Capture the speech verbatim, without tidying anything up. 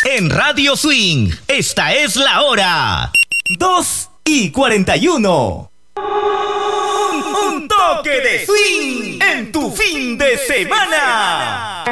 En Radio Swing, esta es la hora. dos y cuarenta y uno. Un, un toque de swing en tu fin de semana.